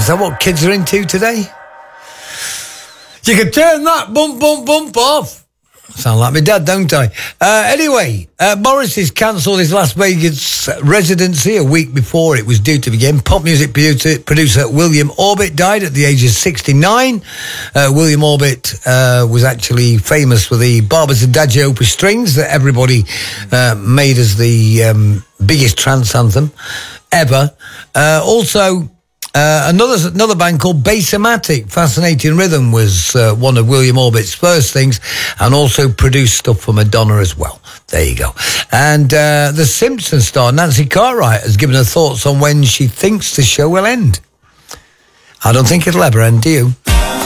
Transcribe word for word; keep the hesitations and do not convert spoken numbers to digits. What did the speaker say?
Is that what kids are into today? You can turn that bump, bump, bump off. Sound like my dad, don't I? Uh, anyway, uh, Morrissey's cancelled his Las Vegas residency a week before it was due to begin. Pop music producer, producer William Orbit died at the age of sixty-nine. Uh, William Orbit uh, was actually famous for the Barbers Adagio for strings that everybody uh, made as the um, biggest trance anthem ever. Uh, also... Uh, another another band called Bassamatic, Fascinating Rhythm, was uh, one of William Orbit's first things, and also produced stuff for Madonna as well. There you go. And uh, the Simpsons star Nancy Cartwright has given her thoughts on when she thinks the show will end. I don't think it'll ever end, do you?